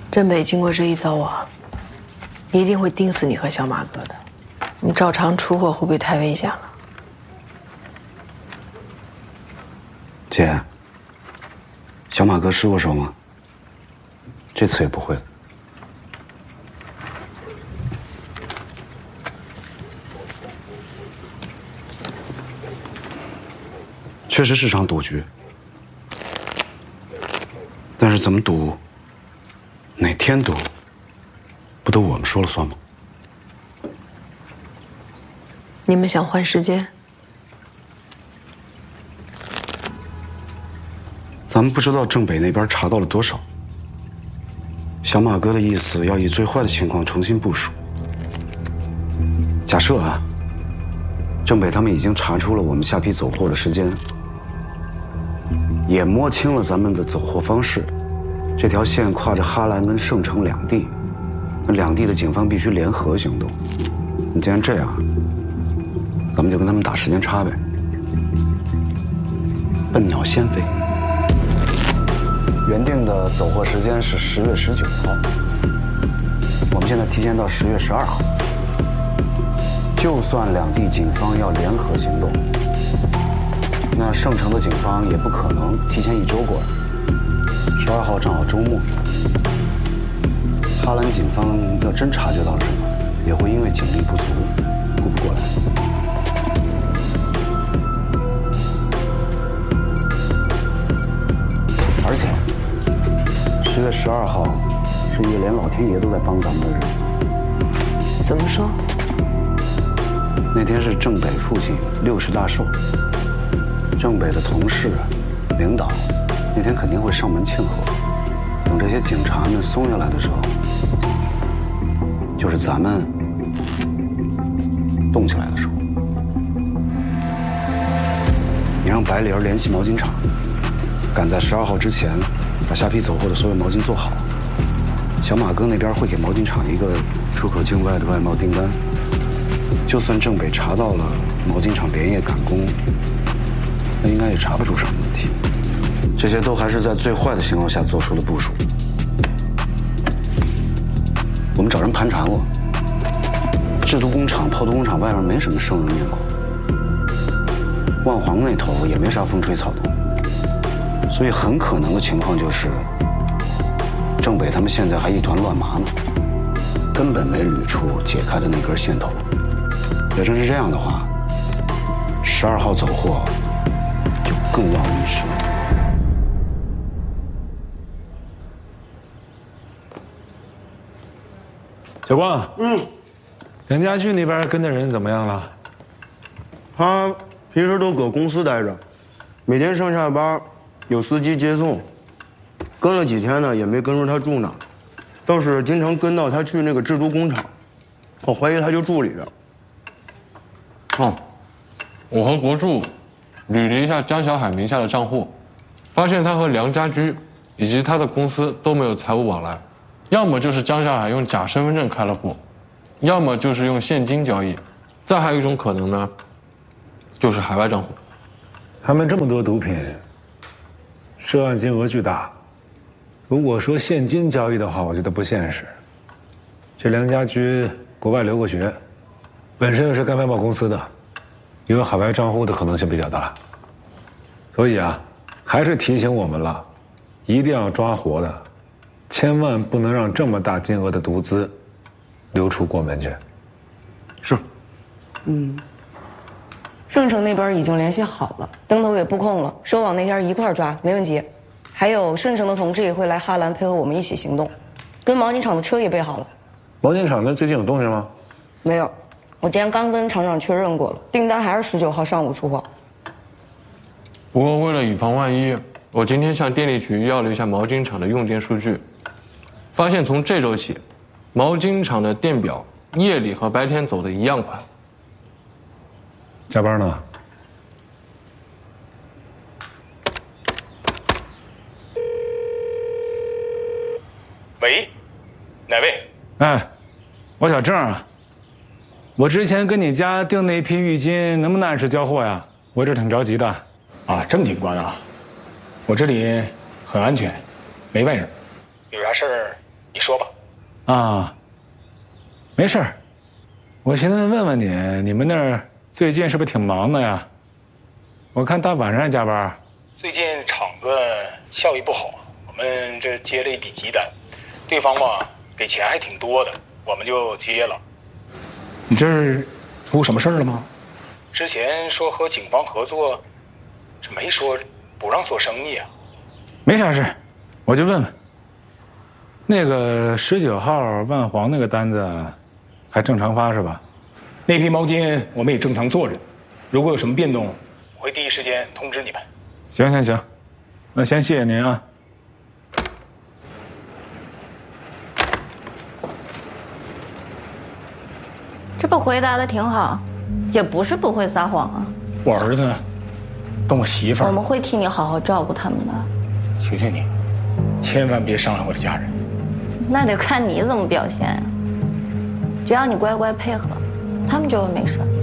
郑北经过这一遭啊，一定会盯死你和小马哥的。你照常出货会不会太危险了？ 姐，小马哥失过手吗？这次也不会了。确实是场赌局，但是怎么赌，哪天赌，不都我们说了算吗？ 你们想换时间？ 咱们不知道郑北那边查到了多少。小马哥的意思要以最坏的情况重新部署。假设啊，郑北他们已经查出了我们下批走货的时间，也摸清了咱们的走货方式。这条线跨着哈兰跟盛城两地，那两地的警方必须联合行动。你既然这样，咱们就跟他们打时间差呗，笨鸟先飞。原定的走货时间是10月19号，我们现在提前到10月12号。就算两地警方要联合行动，那盛城的警方也不可能提前1周过来。12号正好周末，哈兰警方要真察觉到了什么，也会因为警力不足顾不过来。而且10月12号是一个连老天爷都在帮咱们的日子。 怎么说？ 那天是郑北父亲60大寿，郑北的同事、领导那天肯定会上门庆贺。等这些警察们松下来的时候，就是咱们动起来的时候。你让白玲联系毛巾厂，赶在12号之前把下批走货的所有毛巾做好。小马哥那边会给毛巾厂一个出口境外的外贸订单。就算郑北查到了毛巾厂连夜赶工，那应该也查不出什么问题。这些都还是在最坏的情况下做出的部署。我们找人盘查过，制毒工厂、炮毒工厂外面没什么生人面孔，万黄那头也没啥风吹草动，所以很可能的情况就是，郑北他们现在还一团乱麻呢，根本没捋出解开的那根线头。要真是这样的话，12号走货就更要密实了。 小光，梁家驹那边跟的人怎么样了？ 他平时都搁公司待着，每天上下班有司机接送，跟了几天呢，也没跟着他住哪，倒是经常跟到他去那个制毒工厂，我怀疑他就住里边。 哦，我和国柱捋了一下江小海名下的账户，发现他和梁家驹以及他的公司都没有财务往来，要么就是江小海用假身份证开了户，要么就是用现金交易，再还有一种可能呢，就是海外账户。 他们这么多毒品，涉案金额巨大。如果说现金交易的话，我觉得不现实。这梁家驹国外留过学，本身又是干外贸公司的，有海外账户的可能性比较大。所以啊，还是提醒我们了，一定要抓活的，千万不能让这么大金额的毒资流出国门去。 是。 盛城那边已经联系好了，灯头也布控了，收网那天一块儿抓，没问题。还有盛城的同志也会来哈兰配合我们一起行动，跟毛巾厂的车也备好了。 毛巾厂的最近有动静吗？ 没有，我今天刚跟厂长确认过了，订单还是19号上午出货。 不过为了以防万一，我今天向电力局要了一下毛巾厂的用电数据，发现从这周起，毛巾厂的电表夜里和白天走的一样快。 加班呢？ 喂，哪位？ 哎，我小郑啊，我之前跟你家订那批浴巾，能不能按时交货呀？我这挺着急的。 啊，郑警官啊，我这里很安全，没外人。有啥事儿你说吧。 啊，没事儿。我寻思问问你，你们那儿最近是不是挺忙的呀？我看大晚上还加班。 最近厂子效益不好，我们这接了一笔急单，对方嘛给钱还挺多的，我们就接了。 你这是出什么事儿了吗？ 之前说和警方合作，这没说不让做生意啊。 没啥事，我就问问。那个19号万黄那个单子，还正常发是吧？ 那批毛巾我们也正常做着，如果有什么变动， 我会第一时间通知你们。 行，那先谢谢您啊。 这不回答的挺好，也不是不会撒谎啊。 我儿子跟我媳妇儿， 我们会替你好好照顾他们的。 求求你，千万别伤害我的家人。 那得看你怎么表现呀。只要你乖乖配合，他们就会没事。